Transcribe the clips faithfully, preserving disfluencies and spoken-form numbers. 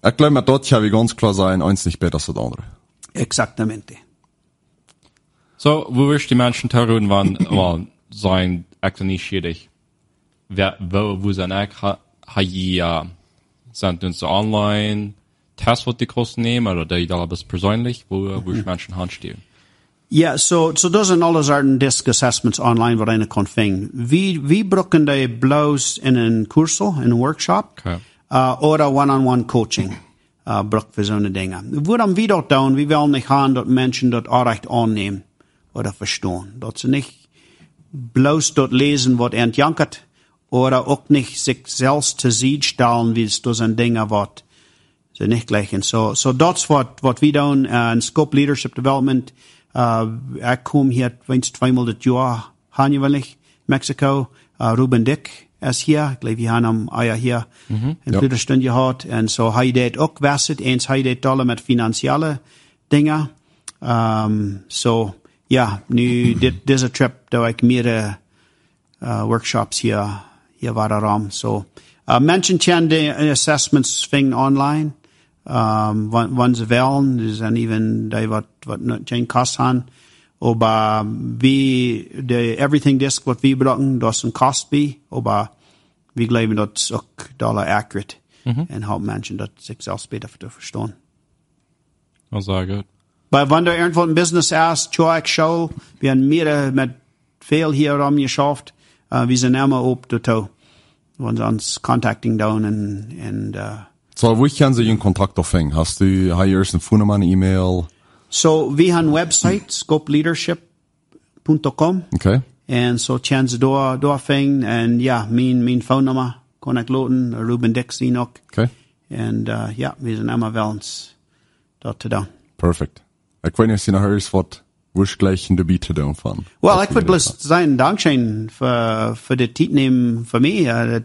Ich glaube, mit dort habe ich ganz klar sein, eins nicht besser als das andere. Exactamente. So, wo wirst die Menschen tun, wann, wann sein, echt nicht schädig? Wer, wo, wo sein echt, ha, ha, ja, sind uns so online, Tests, was die Kosten nehmen, oder die da bis persönlich, wo, wo mhm. Menschen handstehen? Ja, so, so das sind alle Arten Disk Assessments online, was eine kann finden. Wie, wie brauchen die bloß in einen Kurs, in einen Workshop, okay. uh, oder One-on-One Coaching, uh, braucht für so eine Dinge. Wo haben wir dort tun? Wir wollen nicht haben, dass Menschen dort auch recht annehmen oder verstehen. Dass sie nicht bloß dort lesen, was er jankert, oder auch nicht sich selbst zu Sieg stellen, wie es das sind Dinge, was sie nicht gleichen. So, so das, was, was wir tun, uh, in Scope Leadership Development, Uh, ich komme hier wenigstens zweimal das Jahr, anjeweilig, Mexiko. Uh, Ruben Dick ist hier. Ich glaube, wir haben am Eier hier mhm. in Blüterstunde gehabt. Und so, er hat auch gewasset. Eins, er hat alle mit finanziellen Dingen. Um, so, ja, nu, dieser Trip, da ich mehrere, uh, Workshops hier, hier war der Raum. So, uh, Menschen können die Assessments finden online. Um, wann, wann sie wollen, das sind even, die, was, was nicht kein Kost haben. Aber wie, die Everything Disk, was wir brauchen, das ist ein Kost bei. Aber wir glauben, das ist auch dollar accurate. Mhm. Und haben Menschen, das sich selbst besser verstehen. Oh, sehr gut. Weil wenn du irgendwo ein Business hast, Joak Show, wir haben mehrere mit viel hier rum geschafft, uh, wir sind immer ob, da, wenn sie uns contacting down und, und, uh, So, wo kann Sie in Kontakt aufhängen? Hast du, hast du erst eine Phone Nummer, eine E-Mail? So, wir haben eine Website, scope leadership dot com. Okay. Und so können Sie da, da finden. Und ja, mein, mein Phone Nummer kann ich lauten, Ruben Dixie noch. Okay. Und, uh, ja, wir sind immer willens, dort zu tun. Perfect. Ich weiß nicht, ob Sie noch hörst, was wirst gleich in der Biete tun von. Well, ich würde bloß sagen, Dankeschön für, für die Zeit nehmen für mich. Uh,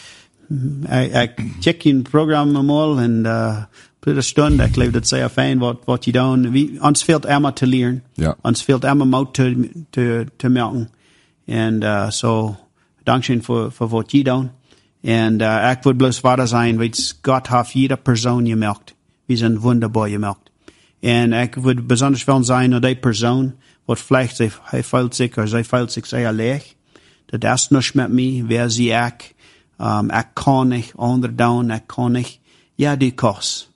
Ich, ich check ein Programm einmal und uh, eine Stunde. Ich glaube, das ist sehr fein, was, was die tun. Wie, uns fehlt immer zu lernen. Ja. Uns fehlt immer Mut zu, zu, zu merken. Und uh, so, Dankeschön für, für was die tun. Und uh, ich würde bloß weiter sein, weil Gott hat jede Person gemerkt. Wir sind wunderbar gemerkt. Und ich würde besonders wollen sein, dass die Person, was vielleicht sie fühlt sich, oder sie fühlt sich sehr leicht, dass das nicht mit mir, wer sie ich, Um, ich kann nicht, andere down, ich kann nicht. Ja, die kannst.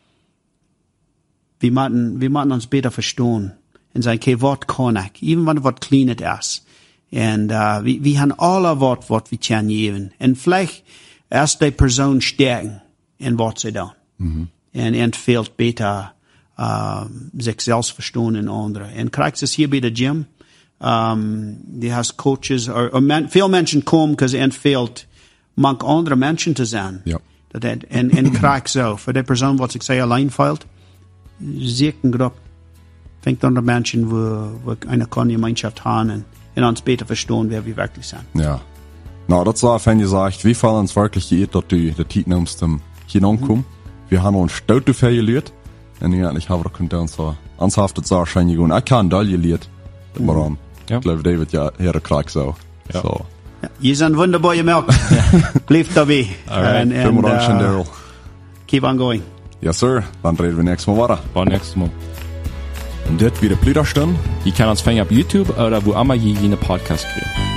Wir müssen, wir müssen uns besser verstehen. Und sagen, okay, was kann ich? Even wenn was kleines ist. Und, uh, wir, wir haben alle was, was wir können geben. Und vielleicht erst die Person stärken, in was sie tun. Mhm. Und entfehlt besser, uh, sich selbst verstehen in andere. Und kriegst es hier bei der Gym, um, die hast Coaches, oder, oder man, viele Menschen kommen, because entfehlt, manch andere Menschen zu sein. Ja. Dat en, en krijg zo. Voor die persoon wat ik zei alleen valt, zie ik een groep. Fängt andere Menschen, wo, wo eine kann Gemeinschaft haben und, und uns besser verstehen, wer wir wirklich sind. Ja. Nou, dat war, wenn gesagt, wir fallen uns wirklich geirrt, dass du die Zeit nimmst, um hier anzukommen. Mhm. Wir haben uns stout dafür gelehrt. Und ja, ich habe auch uns so anshaftet sagen, schein ich ich kann da gelehrt. Mhm. Aber, um, ja. Ich glaube, David, ja, hier kriegt so. Ja. So. Ja, je zijn wunderbar gemerkt. Blijf daarbij. Alright. Vielen Dank, uh, Daryl. Keep on going. Yes, sir. Dann reden wir nächstes Mal weiter. Bis nächstes Mal. Und das wieder Plüderstunde. Je kann uns finden auf YouTube oder wo immer je jene Podcast kriegen.